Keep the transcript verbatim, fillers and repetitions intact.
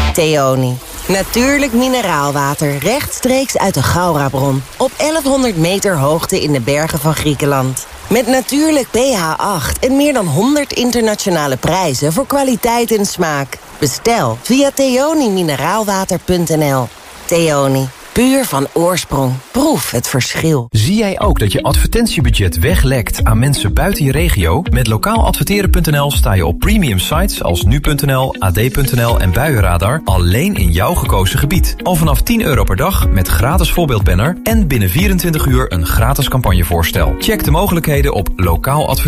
Theoni. Natuurlijk mineraalwater rechtstreeks uit de Gaurabron. Op elfhonderd meter hoogte in de bergen van Griekenland. Met natuurlijk pH acht en meer dan honderd internationale prijzen voor kwaliteit en smaak. Bestel via theoni mineraalwater punt n l. Theoni. Puur van oorsprong. Proef het verschil. Zie jij ook dat je advertentiebudget weglekt aan mensen buiten je regio? Met lokaaladverteren punt n l sta je op premium sites als nu punt n l, a d punt n l en Buienradar alleen in jouw gekozen gebied. Al vanaf tien euro per dag met gratis voorbeeldbanner en binnen vierentwintig uur een gratis campagnevoorstel. Check de mogelijkheden op lokaaladverteren.